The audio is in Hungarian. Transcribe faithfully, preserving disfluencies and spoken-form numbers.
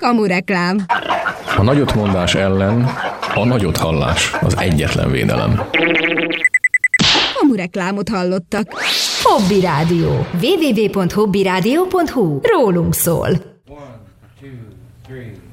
Kamureklám. A nagyotmondás ellen a nagyot hallás az egyetlen védelem. Kamureklámot hallottak. Hobby Rádió. double-u double-u double-u pont hobby rádió pont hu. Rólunk szól. One, two, three.